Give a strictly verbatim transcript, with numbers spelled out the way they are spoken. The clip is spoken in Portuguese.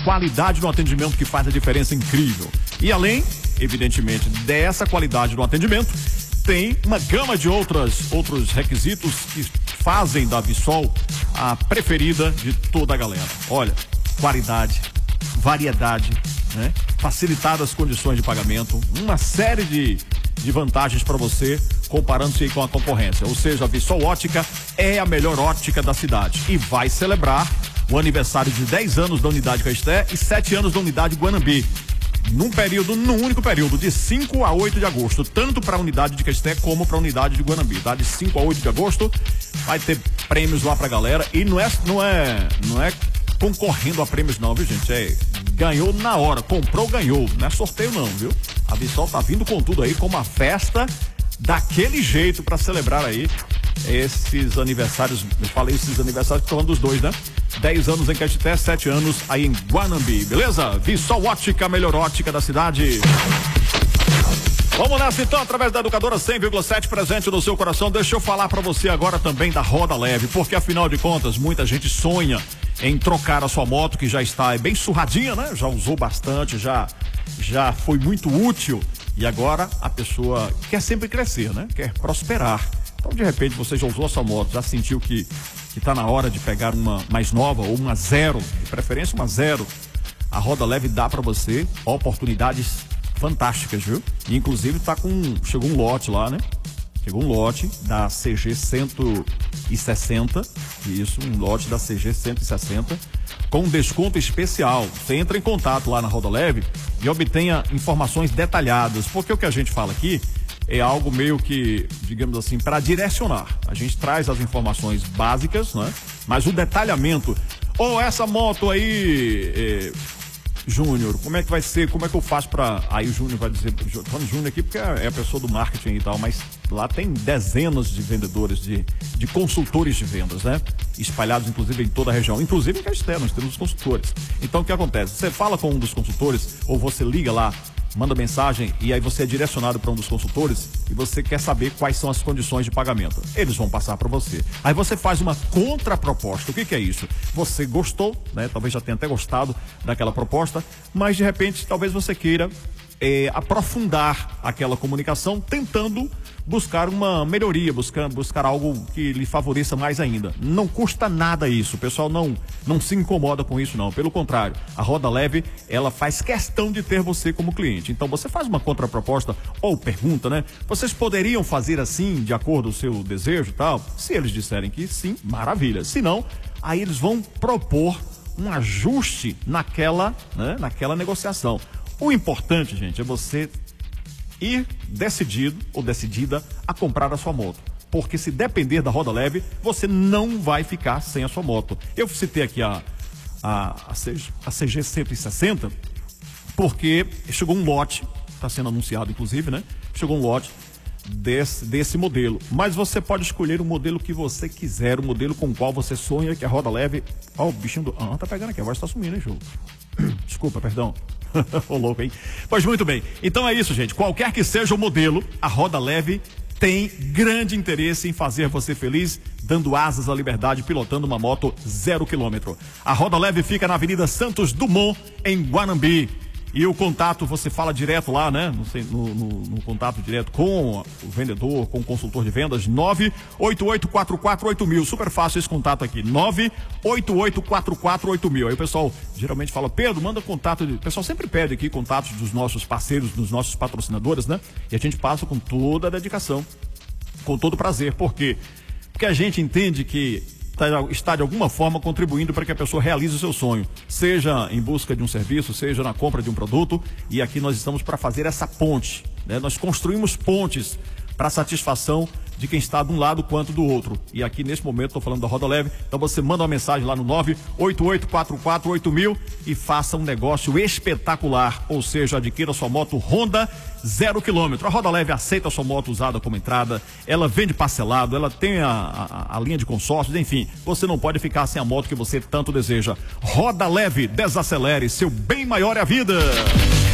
qualidade no atendimento que faz a diferença incrível. E além, evidentemente, dessa qualidade no atendimento, tem uma gama de outras, outros requisitos que fazem da Vissol a preferida de toda a galera. Olha, qualidade, variedade, né? Facilitadas condições de pagamento, uma série de, de vantagens para você comparando-se com a concorrência. Ou seja, a Vissol Ótica é a melhor ótica da cidade e vai celebrar o aniversário de dez anos da unidade Caeté e sete anos da unidade Guanambi. Num período, num único período, de cinco a oito de agosto, tanto para a unidade de Caeté como para a unidade de Guanambi, tá? De cinco a oito de agosto, vai ter prêmios lá pra galera e não é, não é, não é concorrendo a prêmios não, viu, gente? É, ganhou na hora, comprou, ganhou, não é sorteio não, viu? A Vissol tá vindo com tudo aí, com uma festa daquele jeito para celebrar aí esses aniversários. Eu falei esses aniversários, falando dos dois, né? dez anos em Caeté, sete anos aí em Guanambi, beleza? Vissol Ótica, a melhor ótica da cidade. Vamos nessa então, através da Educadora cem vírgula sete, presente no seu coração. Deixa eu falar pra você agora também da Roda Leve, porque afinal de contas, muita gente sonha em trocar a sua moto, que já está bem surradinha, né? Já usou bastante, já, já foi muito útil, e agora a pessoa quer sempre crescer, né? Quer prosperar. Então, de repente, você já usou a sua moto, já sentiu que que tá na hora de pegar uma mais nova ou uma zero, de preferência uma zero. A Roda Leve dá para você oportunidades fantásticas, viu? E inclusive tá com, chegou um lote lá, né? Chegou um lote da C G cento e sessenta, isso, um lote da C G cento e sessenta, com um desconto especial. Você entra em contato lá na Roda Leve e obtenha informações detalhadas, porque o que a gente fala aqui é algo meio que, digamos assim, para direcionar. A gente traz as informações básicas, né? Mas o detalhamento, ou oh, essa moto aí, eh, Júnior, como é que vai ser, como é que eu faço para... Aí o Júnior vai dizer, falando Júnior aqui porque é a pessoa do marketing e tal, mas lá tem dezenas de vendedores, de, de consultores de vendas, né? Espalhados inclusive em toda a região, inclusive em Caeté, nós temos consultores. Então o que acontece? Você fala com um dos consultores, ou você liga lá, manda mensagem e aí você é direcionado para um dos consultores e você quer saber quais são as condições de pagamento. Eles vão passar para você. Aí você faz uma contraproposta. O que que é isso? Você gostou, né? Talvez já tenha até gostado daquela proposta, mas de repente talvez você queira é, aprofundar aquela comunicação tentando buscar uma melhoria, buscar, buscar algo que lhe favoreça mais ainda. Não custa nada isso, o pessoal não, não se incomoda com isso não, pelo contrário, a Roda Leve, ela faz questão de ter você como cliente. Então você faz uma contraproposta ou pergunta, né? Vocês poderiam fazer assim, de acordo com o seu desejo e tal? Se eles disserem que sim, maravilha. Se não, aí eles vão propor um ajuste naquela, né, naquela negociação. O importante, gente, é você ir decidido ou decidida a comprar a sua moto. Porque se depender da Roda Leve, você não vai ficar sem a sua moto. Eu citei aqui a, a, a C G cento e sessenta, porque chegou um lote, está sendo anunciado inclusive, né? Chegou um lote desse, desse modelo. Mas você pode escolher o modelo que você quiser, o modelo com o qual você sonha que a Roda Leve... Ó, oh, o bichinho do... Ah, tá pegando aqui, a voz tá sumindo, hein, jogo? Desculpa, perdão. Ô, louco, hein? Pois muito bem. Então é isso, gente. Qualquer que seja o modelo, a Roda Leve tem grande interesse em fazer você feliz, dando asas à liberdade, pilotando uma moto zero quilômetro. A Roda Leve fica na Avenida Santos Dumont, em Guanambi. E o contato, você fala direto lá, né? No, no, no, no contato direto com o vendedor, com o consultor de vendas, nove oito oito quatro quatro oito mil. Super fácil esse contato aqui, nove oito oito quatro quatro oito mil. Aí o pessoal geralmente fala, Pedro, manda contato. De... O pessoal sempre pede aqui contatos dos nossos parceiros, dos nossos patrocinadores, né? E a gente passa com toda a dedicação, com todo prazer. Por quê? Porque a gente entende que está de alguma forma contribuindo para que a pessoa realize o seu sonho, seja em busca de um serviço, seja na compra de um produto, e aqui nós estamos para fazer essa ponte, né? Nós construímos pontes para a satisfação de quem está de um lado quanto do outro. E aqui nesse momento estou falando da Roda Leve, então você manda uma mensagem lá no nove oito oito quatro quatro oito mil e faça um negócio espetacular, ou seja, adquira sua moto Honda zero quilômetro. A Roda Leve aceita a sua moto usada como entrada, ela vende parcelado, ela tem a, a, a linha de consórcios, enfim, você não pode ficar sem a moto que você tanto deseja. Roda Leve, desacelere, seu bem maior é a vida.